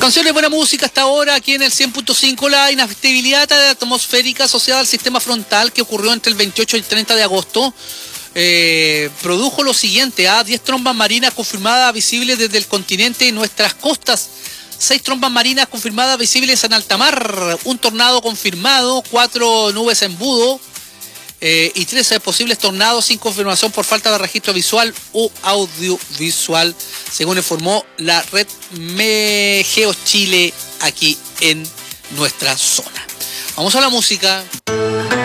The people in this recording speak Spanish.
Canciones de buena música hasta ahora aquí en el 100.5. La inestabilidad atmosférica asociada al sistema frontal que ocurrió entre el 28 y el 30 de agosto produjo lo siguiente: 10 trombas marinas confirmadas visibles desde el continente y nuestras costas, 6 trombas marinas confirmadas visibles en alta mar, un tornado confirmado, 4 nubes en embudo y 13 posibles tornados sin confirmación por falta de registro visual o audiovisual, según informó la red Megeo Chile aquí en nuestra zona. Vamos a la música.